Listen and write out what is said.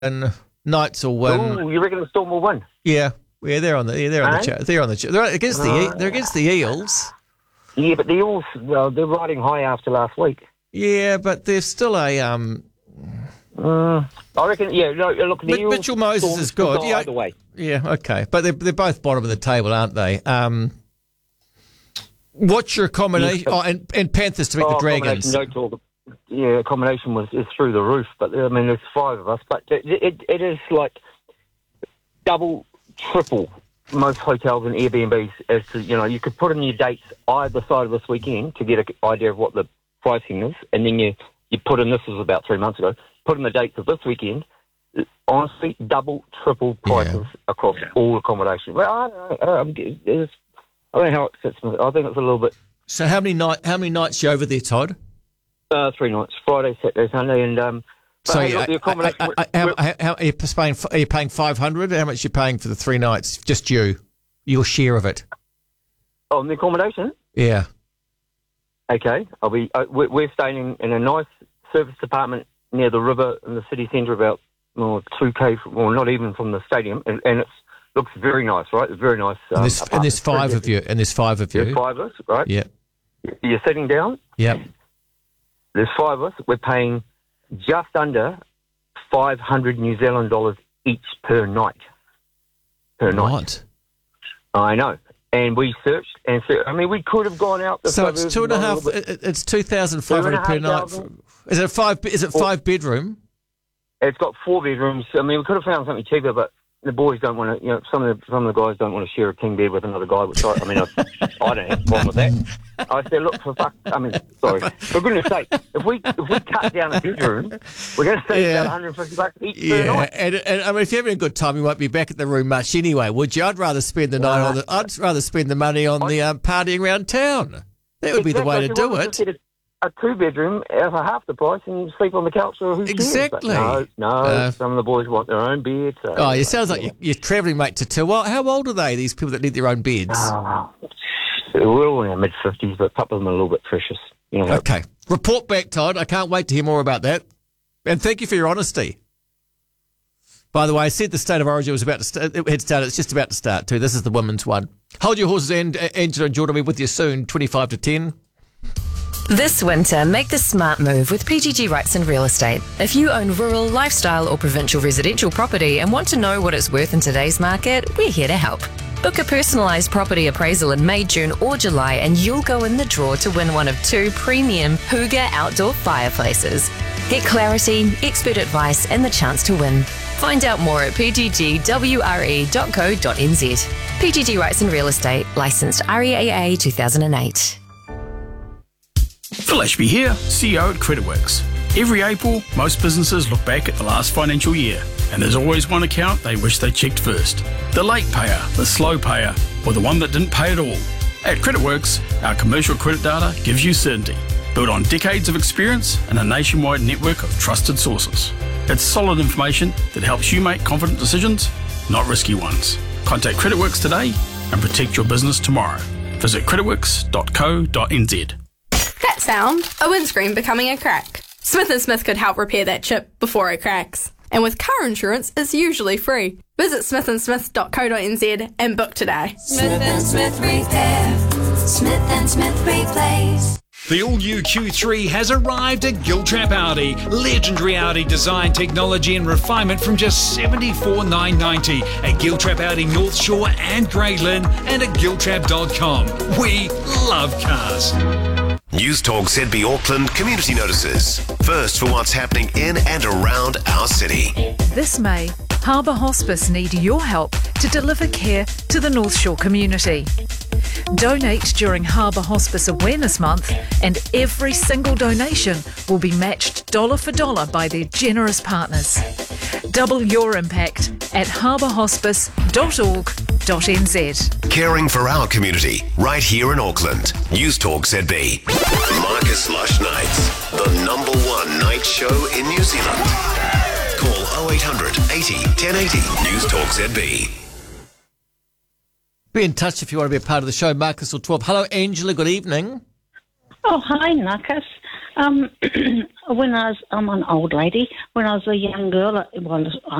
and Knights will win. Oh, you reckon the Storm will win? Yeah, they're on the they're on they're against the Eels. Yeah, but the Eels, well, they're riding high after last week. Yeah, but they're still a I reckon. Yeah, no, look, the Eels, Mitchell Moses is good. Yeah, either way. Yeah, okay, but they're both bottom of the table, aren't they? What's your combination? Oh, and Panthers to beat the Dragons. Accommodation is through the roof. But I mean, there's 5 of us. But it is like double, triple most hotels and Airbnbs. As to, you could put in your dates either side of this weekend to get an idea of what the pricing is, and then you put in, this was about 3 months ago, put in the dates of this weekend. Honestly, double, triple prices across all accommodation. Well, I don't know how it fits. I think it's a little bit. So how many nights you over there, Todd? 3 nights: Friday, Saturday, Sunday, and. So the accommodation. Are you paying 500? How much are you paying for the 3 nights? Just your share of it. Oh, the accommodation. Yeah. Okay, we're staying in a nice service apartment near the river in the city centre, about 2K, well, not even from the stadium, and it looks very nice, right? It's very nice. And there's 5 of you. There's 5 of us, right? Yeah. You're sitting down. Yep. There's 5 of us. We're paying just under 500 New Zealand dollars each per night. What? I know. And we searched and searched. I mean, we could have gone out. So it's 2.5. It's 2,500 per night. Is it 5? Is it 5 bedroom? It's got 4 bedrooms. I mean, we could have found something cheaper, but the boys don't want to. Some of the guys don't want to share a king bed with another guy. Which I don't have a problem with that. I said, look, for goodness sake, if we cut down a bedroom, we're going to save about $150 each per night. And I mean, if you're having a good time, you won't be back at the room much anyway, would you? I'd rather spend the night I'd rather spend the money on the partying around town. That would be the way to do it. A 2-bedroom for half the price and sleep on the couch or who cares? Exactly. No, some of the boys want their own bed. So, it sounds like you're travelling, mate, to two. Well, how old are they, these people that need their own beds? We're all in our mid-50s, but a couple of them are a little bit precious. Okay. Report back, Todd. I can't wait to hear more about that. And thank you for your honesty. By the way, I said the State of Origin was about to had started. It's just about to start too. This is the women's one. Hold your horses, and Angela and Jordan will be with you soon, 25 to 10. This winter, make the smart move with PGG Wrightson Real Estate. If you own rural, lifestyle or provincial residential property and want to know what it's worth in today's market, we're here to help. Book a personalised property appraisal in May, June or July and you'll go in the draw to win one of 2 premium Hygge outdoor fireplaces. Get clarity, expert advice and the chance to win. Find out more at pggwre.co.nz. PGG Wrightson Real Estate, licensed REAA 2008. Phil Ashby here, CEO at CreditWorks. Every April, most businesses look back at the last financial year, and there's always one account they wish they checked first. The late payer, the slow payer, or the one that didn't pay at all. At CreditWorks, our commercial credit data gives you certainty, built on decades of experience and a nationwide network of trusted sources. It's solid information that helps you make confident decisions, not risky ones. Contact CreditWorks today and protect your business tomorrow. Visit creditworks.co.nz. That sound, a windscreen becoming a crack. Smith & Smith could help repair that chip before it cracks. And with car insurance, it's usually free. Visit smithandsmith.co.nz and book today. Smith & Smith Repair. Smith & Smith Replace. The all-new Q3 has arrived at Giltrap Audi. Legendary Audi design, technology and refinement from just $74,990 at Giltrap Audi North Shore and Grey Lynn and at giltrap.com. We love cars. News Talk ZB Auckland community notices. First for what's happening in and around our city. This May, Harbour Hospice need your help to deliver care to the North Shore community. Donate during Harbour Hospice Awareness Month and every single donation will be matched dollar for dollar by their generous partners. Double your impact at harbourhospice.org.nz. Caring for our community right here in Auckland. News Talk ZB. Marcus Lush Nights, the #1 night show in New Zealand. Call 0800 80 1080. News Talk ZB. Be in touch if you want to be a part of the show, Marcus or 12. Hello, Angela. Good evening. Oh, hi, Marcus. I'm an old lady. When I was a young girl,